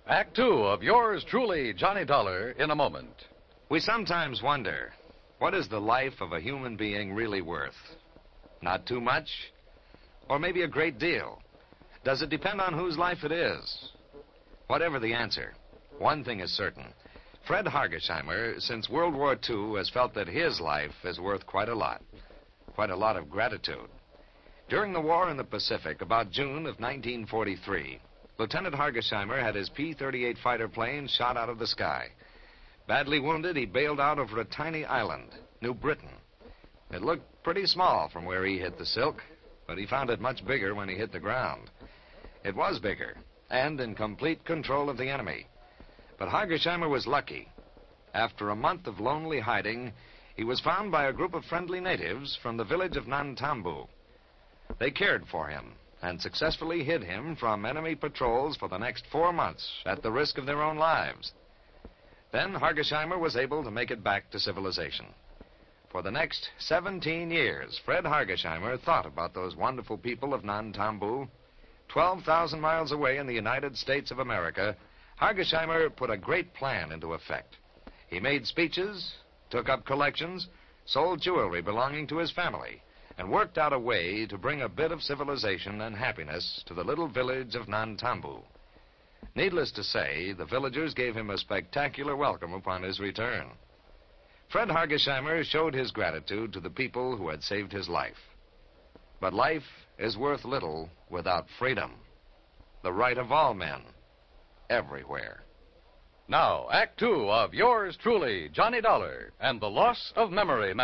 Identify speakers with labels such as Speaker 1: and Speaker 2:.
Speaker 1: Act Two of yours truly, Johnny Dollar, in a moment.
Speaker 2: We sometimes wonder, what is the life of a human being really worth? Not too much? Or maybe a great deal? Does it depend on whose life it is? Whatever the answer, one thing is certain. Fred Hargesheimer, since World War II, has felt that his life is worth quite a lot of gratitude. During the war in the Pacific, about June of 1943, Lieutenant Hargesheimer had his P-38 fighter plane shot out of the sky. Badly wounded, he bailed out over a tiny island, New Britain. It looked pretty small from where he hit the silk, but he found it much bigger when he hit the ground. It was bigger, and in complete control of the enemy. But Hargesheimer was lucky. After a month of lonely hiding, he was found by a group of friendly natives from the village of Nantambu. They cared for him and successfully hid him from enemy patrols for the next 4 months at the risk of their own lives. Then Hargesheimer was able to make it back to civilization. For the next 17 years, Fred Hargesheimer thought about those wonderful people of Nantambu. 12,000 miles away in the United States of America, Hargesheimer put a great plan into effect. He made speeches, took up collections, sold jewelry belonging to his family, and worked out a way to bring a bit of civilization and happiness to the little village of Nantambu. Needless to say, the villagers gave him a spectacular welcome upon his return. Fred Hargesheimer showed his gratitude to the people who had saved his life. But life is worth little without freedom, the right of all men, everywhere.
Speaker 1: Now, Act Two of yours truly, Johnny Dollar, and the Loss of Memory Man.